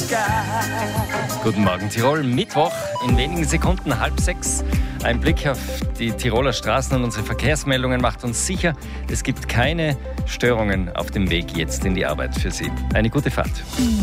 Guten Morgen Tirol, Mittwoch, in wenigen Sekunden 5:30. Ein Blick auf die Tiroler Straßen und unsere Verkehrsmeldungen macht uns sicher, es gibt keine Störungen auf dem Weg jetzt in die Arbeit für Sie. Eine gute Fahrt.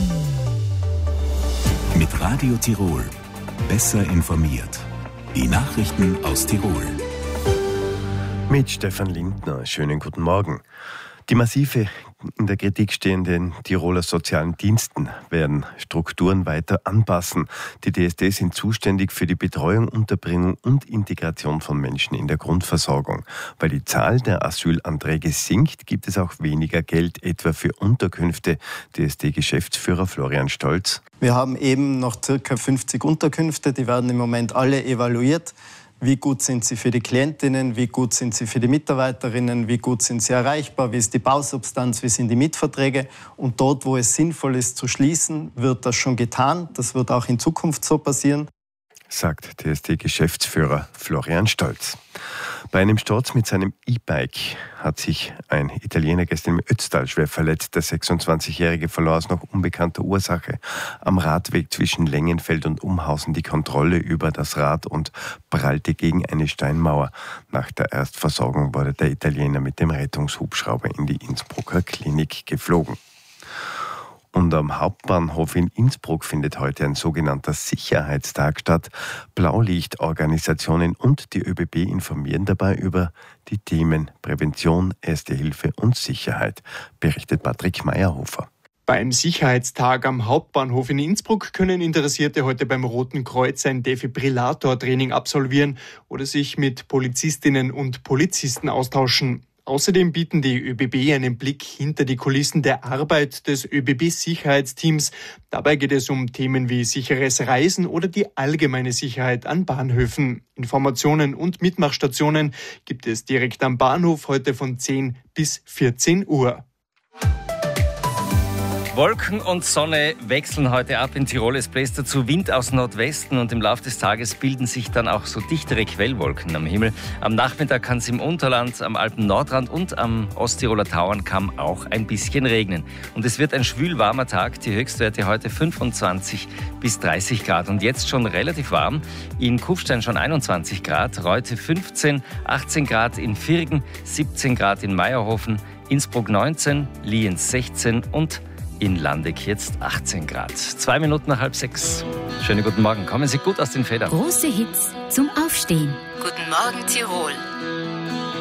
Mit Radio Tirol. Besser informiert. Die Nachrichten aus Tirol. Mit Stefan Lindner. Schönen guten Morgen. Die massive in der Kritik stehenden Tiroler sozialen Diensten werden Strukturen weiter anpassen. Die DSD sind zuständig für die Betreuung, Unterbringung und Integration von Menschen in der Grundversorgung. Weil die Zahl der Asylanträge sinkt, gibt es auch weniger Geld, etwa für Unterkünfte. DSD-Geschäftsführer Florian Stolz. Wir haben eben noch ca. 50 Unterkünfte, die werden im Moment alle evaluiert. Wie gut sind sie für die Klientinnen, wie gut sind sie für die Mitarbeiterinnen, wie gut sind sie erreichbar, wie ist die Bausubstanz, wie sind die Mietverträge. Und dort, wo es sinnvoll ist zu schließen, wird das schon getan. Das wird auch in Zukunft so passieren, sagt DSD-Geschäftsführer Florian Stolz. Bei einem Sturz mit seinem E-Bike hat sich ein Italiener gestern im Ötztal schwer verletzt. Der 26-Jährige verlor aus noch unbekannter Ursache am Radweg zwischen Lengenfeld und Umhausen die Kontrolle über das Rad und prallte gegen eine Steinmauer. Nach der Erstversorgung wurde der Italiener mit dem Rettungshubschrauber in die Innsbrucker Klinik geflogen. Und am Hauptbahnhof in Innsbruck findet heute ein sogenannter Sicherheitstag statt. Blaulichtorganisationen und die ÖBB informieren dabei über die Themen Prävention, Erste Hilfe und Sicherheit, berichtet Patrick Meyerhofer. Beim Sicherheitstag am Hauptbahnhof in Innsbruck können Interessierte heute beim Roten Kreuz ein Defibrillator-Training absolvieren oder sich mit Polizistinnen und Polizisten austauschen. Außerdem bieten die ÖBB einen Blick hinter die Kulissen der Arbeit des ÖBB-Sicherheitsteams. Dabei geht es um Themen wie sicheres Reisen oder die allgemeine Sicherheit an Bahnhöfen. Informationen und Mitmachstationen gibt es direkt am Bahnhof heute von 10 bis 14 Uhr. Wolken und Sonne wechseln heute ab in Tirol. Es bläst dazu Wind aus Nordwesten und im Laufe des Tages bilden sich dann auch so dichtere Quellwolken am Himmel. Am Nachmittag kann es im Unterland, am Alpen-Nordrand und am Osttiroler Tauernkamm auch ein bisschen regnen. Und es wird ein schwül warmer Tag. Die Höchstwerte heute 25 bis 30 Grad und jetzt schon relativ warm. In Kufstein schon 21 Grad, Reute 15, 18 Grad in Virgen, 17 Grad in Meierhofen, Innsbruck 19, Lienz 16 und in Landeck jetzt 18 Grad. 2 Minuten nach 5:30. Schönen guten Morgen. Kommen Sie gut aus den Federn. Große Hits zum Aufstehen. Guten Morgen Tirol.